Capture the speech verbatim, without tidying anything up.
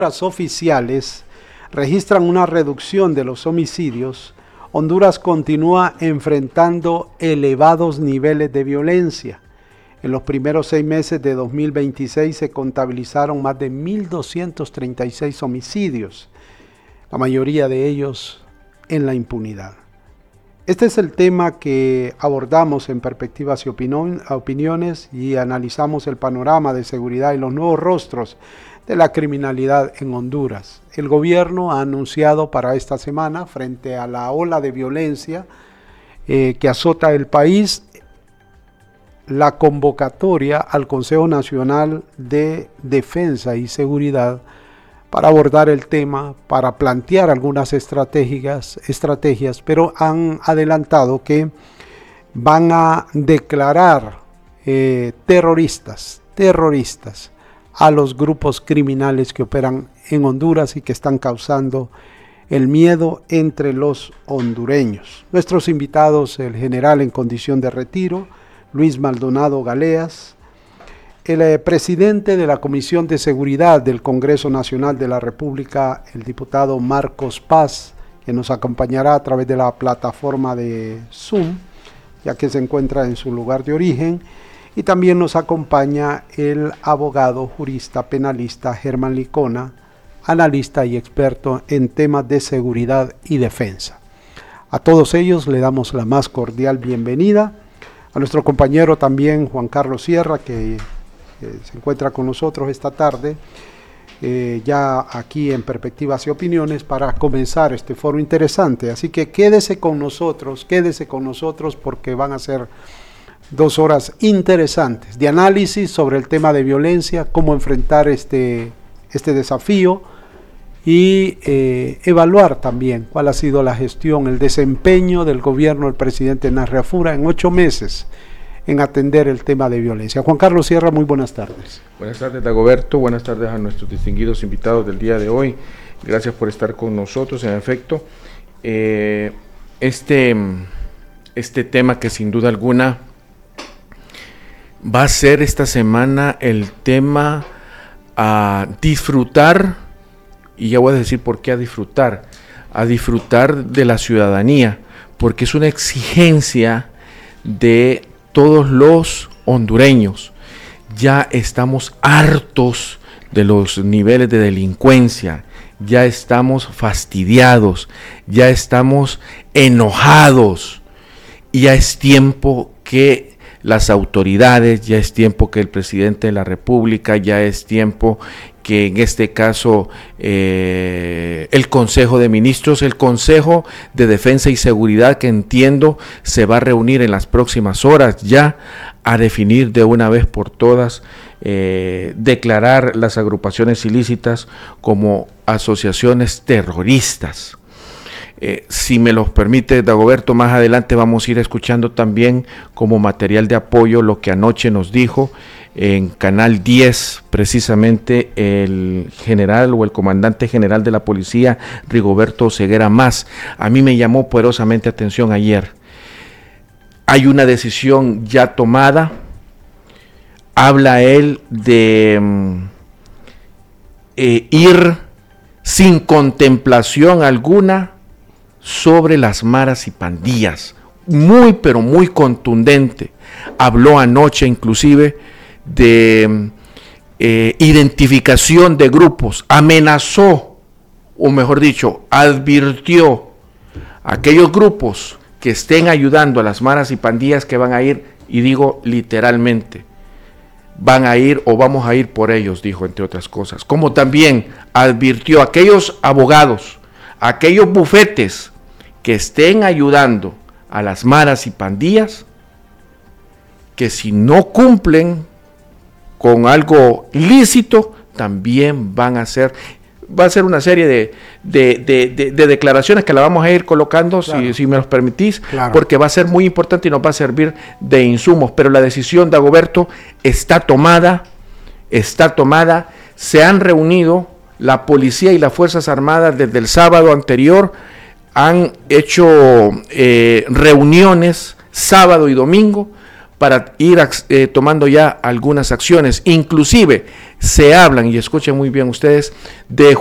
Las oficiales registran una reducción de los homicidios. Honduras continúa enfrentando elevados niveles de violencia. En los primeros seis meses de dos mil veintiséis se contabilizaron más de mil doscientos treinta y seis homicidios, la mayoría de ellos en la impunidad. Este es el tema que abordamos en Perspectivas y Opiniones y analizamos el panorama de seguridad y los nuevos rostros de la criminalidad en Honduras. El gobierno ha anunciado para esta semana, frente a la ola de violencia eh, que azota el país, la convocatoria al Consejo Nacional de Defensa y Seguridad para abordar el tema, para plantear algunas estrategias, estrategias, pero han adelantado que van a declarar eh, terroristas, terroristas, a los grupos criminales que operan en Honduras y que están causando el miedo entre los hondureños. Nuestros invitados, el general en condición de retiro, Luis Maldonado Galeas, el eh, presidente de la Comisión de Seguridad del Congreso Nacional de la República, el diputado Marcos Paz, que nos acompañará a través de la plataforma de Zoom, ya que se encuentra en su lugar de origen. Y también nos acompaña el abogado, jurista, penalista Germán Licona, analista y experto en temas de seguridad y defensa. A todos ellos le damos la más cordial bienvenida. A nuestro compañero también Juan Carlos Sierra, que eh, se encuentra con nosotros esta tarde, eh, ya aquí en Perspectivas y Opiniones, para comenzar este foro interesante. Así que quédese con nosotros, quédese con nosotros porque van a ser dos horas interesantes de análisis sobre el tema de violencia, cómo enfrentar este, este desafío y eh, evaluar también cuál ha sido la gestión, el desempeño del gobierno del presidente Narria Fura en ocho meses en atender el tema de violencia. Juan Carlos Sierra, muy buenas tardes. Buenas tardes, Dagoberto, buenas tardes a nuestros distinguidos invitados del día de hoy. Gracias por estar con nosotros. En efecto, eh, este, este tema que sin duda alguna va a ser esta semana el tema a disfrutar, y ya voy a decir por qué a disfrutar, a disfrutar de la ciudadanía, porque es una exigencia de todos los hondureños. Ya estamos hartos de los niveles de delincuencia, ya estamos fastidiados, ya estamos enojados, y ya es tiempo que las autoridades, ya es tiempo que el presidente de la República, ya es tiempo que en este caso eh, el Consejo de Ministros, el Consejo de Defensa y Seguridad, que entiendo se va a reunir en las próximas horas ya a definir de una vez por todas, eh, declarar las agrupaciones ilícitas como asociaciones terroristas. Eh, si me los permite, Dagoberto, más adelante vamos a ir escuchando también como material de apoyo lo que anoche nos dijo en Canal diez, precisamente el general o el comandante general de la policía, Rigoberto Ceguera Mas. A mí me llamó poderosamente atención ayer. Hay una decisión ya tomada, habla él de eh, ir sin contemplación alguna sobre las maras y pandillas, muy pero muy contundente. Habló anoche inclusive de eh, identificación de grupos, amenazó, o mejor dicho, advirtió a aquellos grupos que estén ayudando a las maras y pandillas que van a ir, y digo literalmente, van a ir o vamos a ir por ellos, dijo, entre otras cosas. Como también advirtió a aquellos abogados, a aquellos bufetes que estén ayudando a las maras y pandillas, que si no cumplen con algo lícito, también van a ser, va a ser una serie de, de, de, de, de declaraciones que la vamos a ir colocando, claro, si, si me los permitís, claro, porque va a ser muy importante y nos va a servir de insumos. Pero la decisión, Dagoberto, está tomada, está tomada, se han reunido la policía y las Fuerzas Armadas desde el sábado anterior, han hecho eh, reuniones sábado y domingo para ir eh, tomando ya algunas acciones. Inclusive se hablan, y escuchen muy bien ustedes, de